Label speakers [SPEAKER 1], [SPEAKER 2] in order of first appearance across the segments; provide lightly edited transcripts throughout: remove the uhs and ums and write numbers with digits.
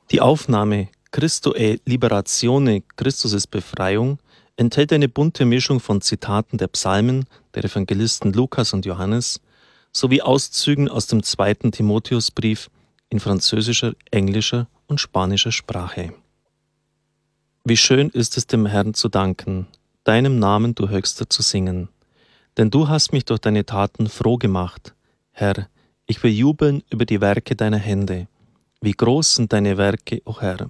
[SPEAKER 1] Die Aufnahme Christo è Liberazione, Christus ist Befreiung, enthält eine bunte Mischung von Zitaten der Psalmen, der Evangelisten Lukas und Johannes, sowie Auszügen aus dem 2. Timotheusbrief in französischer, englischer und spanischer Sprache. Wie schön ist es, dem Herrn zu danken, deinem Namen, du Höchster, zu singen. Denn du hast mich durch deine Taten froh gemacht. Herr, ich will jubeln über die Werke deiner Hände. Wie groß sind deine Werke, o Herr.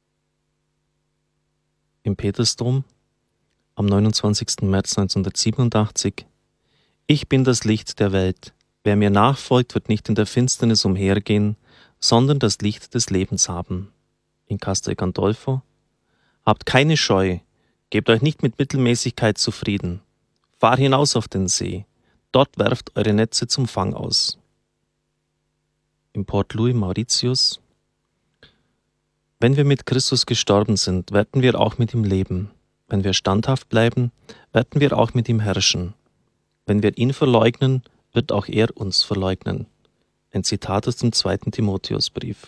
[SPEAKER 1] Im Petersdom am 29. März 1987: Ich bin das Licht der Welt. Wer mir nachfolgt, wird nicht in der Finsternis umhergehen, sondern das Licht des Lebens haben. In Castel Gandolfo: Habt keine Scheu, gebt euch nicht mit Mittelmäßigkeit zufrieden. Fahr hinaus auf den See, dort werft eure Netze zum Fang aus. In Port Louis, Mauritius: Wenn wir mit Christus gestorben sind, werden wir auch mit ihm leben. Wenn wir standhaft bleiben, werden wir auch mit ihm herrschen. Wenn wir ihn verleugnen, wird auch er uns verleugnen. Ein Zitat aus dem 2. Timotheusbrief.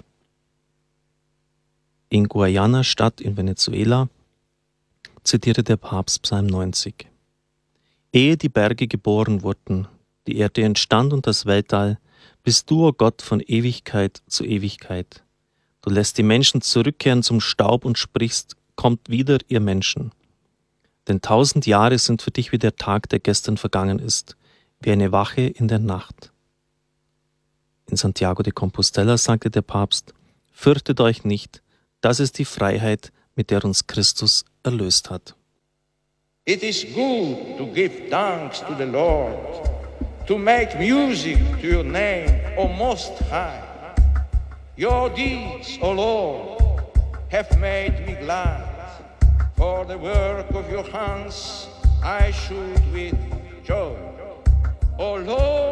[SPEAKER 1] In Guayana-Stadt in Venezuela zitierte der Papst Psalm 90. Ehe die Berge geboren wurden, die Erde entstand und das Weltall, bist du, o Gott, von Ewigkeit zu Ewigkeit. Du lässt die Menschen zurückkehren zum Staub und sprichst, kommt wieder, ihr Menschen. Denn 1000 Jahre sind für dich wie der Tag, der gestern vergangen ist, wie eine Wache in der Nacht. In Santiago de Compostela sagte der Papst: Fürchtet euch nicht, das ist die Freiheit, mit der uns Christus erlöst hat.
[SPEAKER 2] It is good to give thanks to the Lord, to make music to your name, O Most High. Your deeds, O Lord, have made me glad. For the work of your hands I should with joy. O Lord,